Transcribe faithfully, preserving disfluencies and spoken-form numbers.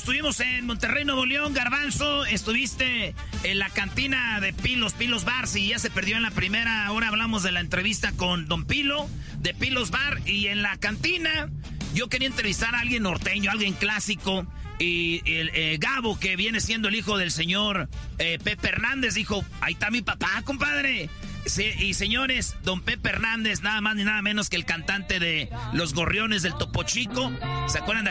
estuvimos en Monterrey, Nuevo León. Garbanzo, estuviste en la cantina de Pilos, Pilos Bar. Si ya se perdió en la primera hora, hablamos de la entrevista con Don Pilo, de Pilos Bar. Y en la cantina, yo quería entrevistar a alguien norteño, alguien clásico. Y el eh, Gabo, que viene siendo el hijo del señor eh, Pepe Hernández, dijo, ahí está mi papá, compadre. Sí, y señores, don Pepe Hernández, nada más ni nada menos que el cantante de Los Gorriones del Topo Chico. ¿Se acuerdan de